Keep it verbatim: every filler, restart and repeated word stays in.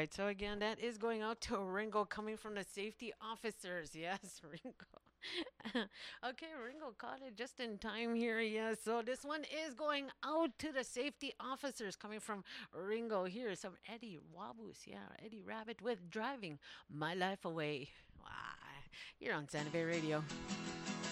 right. So again, that is going out to Ringo coming from the safety officers. Yes, Ringo. Okay, Ringo caught it just in time here. Yes. So this one is going out to the safety officers coming from Ringo. Here, some Eddie Wabus. Yeah, Eddie Rabbit with Driving My Life Away. Wow. You're on Santa Fe Radio.